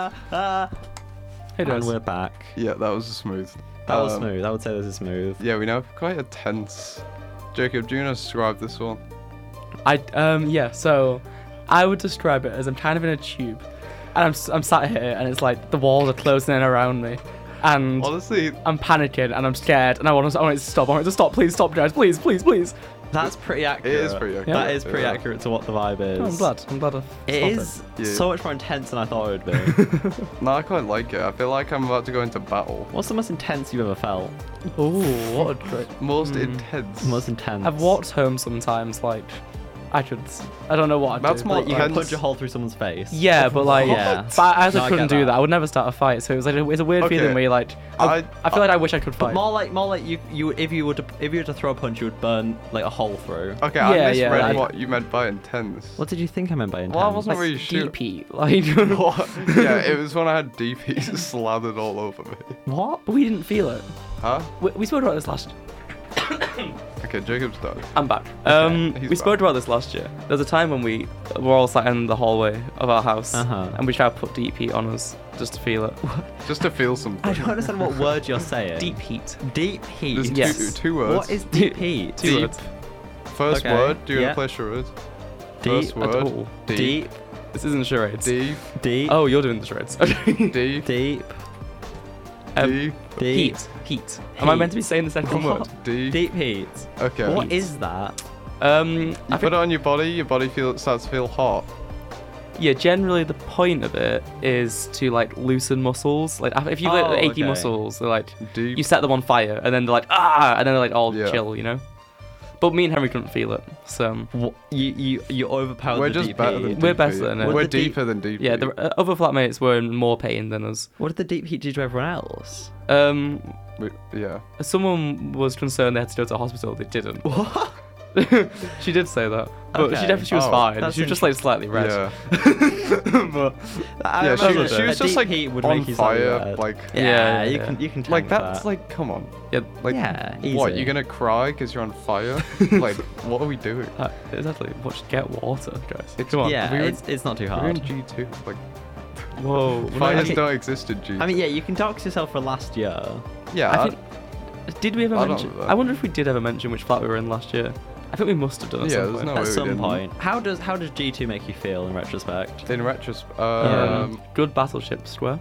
Hey, And guys. we're back. Yeah, that was smooth. That was smooth. I would say this is smooth. Yeah, we now have quite a tense. Jacob, do you want to describe this one? Yeah, so I would describe it as I'm kind of in a tube, and I'm sat here, and it's like the walls are closing in around me, and Honestly, I'm panicking, and I'm scared, and I want it to stop. I want it to stop. Please stop, guys. Please, please, please. That's pretty accurate. it is pretty accurate. That is pretty yeah. accurate to what the vibe is. Oh, I'm glad. I'm glad. It I is Yeah. so much more intense than I thought it would be. No, I quite like it. I feel like I'm about to go into battle. What's the most intense you've ever felt? Oh, what a great. Most intense. Most intense. I've walked home sometimes, like, I don't know what I'd That's do. more Like, you can intense. punch a hole through someone's face. Yeah, but like, Yeah. but I also No, I couldn't get do that. that. I would never start a fight, so it was like it's a weird Okay. feeling where you're like, I feel like I wish I could But fight. more like you if you were to throw a punch, you would burn like a hole through. Okay, Yeah, I yeah, misread like- what you meant by intense. What did you think I meant by intense? Well, I wasn't Like, really sure. deep heat, like. What? Yeah, it was when I had DP slathered all over me. What? But we didn't feel it. Huh? We spoke about this last. Okay, Jacob's done. I'm back. he's We spoke about this last year. There was a time when we were all sat in the hallway of our house, Uh-huh. and we tried to put deep heat on us just to feel it. Just to feel something. I don't understand what word you're saying. Deep heat. Deep heat. There's Yes. two words. What is deep heat? Two Deep. words. First Okay, word, do you yeah. want to play charades? Deep. First word, Oh, Deep. this isn't charades. Deep, Deep. Oh, you're doing the charades. Okay. deep, Deep. deep, Deep. Heat. Am I Heat. meant to be saying the second word? deep. Deep heat. Okay. What is that? I You think, put it on your body starts to feel hot. yeah, generally the point of it is to like loosen muscles. Like if you've got Oh, achy okay. muscles, they're like Deep. you set them on fire, and then they're like and then they're like all Yeah. chill, you know. But me and Henry couldn't feel it, so You overpowered We're the just deep better heat. than We're deep better heat. than it. We're What the deep- deeper than deep. yeah. heat. The other flatmates were in more pain than us. What did the deep heat do to everyone else? Yeah. Someone was concerned they had to go to the hospital. They didn't. What? She did say that, but Okay. she was Oh, fine. that's She was just like slightly red. Yeah. But I Yeah, imagine she a was just deep like heat would on make you slightly fire. red. Like, yeah, Yeah, you yeah. can tank like that's that. like, come on. yeah, Like, Yeah, what? easy. You're gonna cry because you're on fire? Like, what are we doing? exactly. Get water, guys. It's- Come on. Yeah, we were- it's not too We're in hard. G2. Like, Whoa. we're not- fires okay. don't exist in G2. I mean, yeah, you can dox yourself for last year. yeah. I think. Did we ever I don't mention? know that. I wonder if we did ever mention which flat we were in last year. I think we must have done at Yeah, some there's point. no At way we some didn't. point. How does G2 make you feel in retrospect? In retrospect, Good battleship square.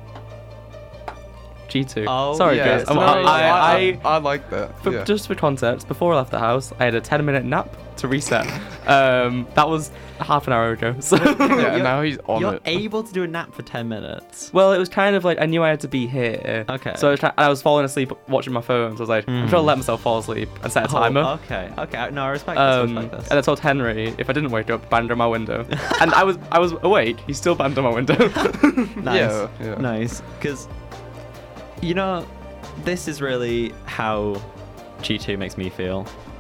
G2. Oh, Sorry, yeah, guys. no, I like that. Yeah. Just for context, before I left the house, I had a 10-minute nap to reset. That was half an hour ago. So, Yeah, You're- now he's on You're it. able to do a nap for 10 minutes. well, it was kind of like I knew I had to be here. Okay. So I was falling asleep watching my phone. So I was like, I'm trying to let myself fall asleep and set a timer. Oh, okay. No, I respect this. I respect this. And I told Henry if I didn't wake up, bang on my window. And I was awake. He still banged on my window. Nice. Yeah. Nice. Because, you know, this is really how G2 makes me feel.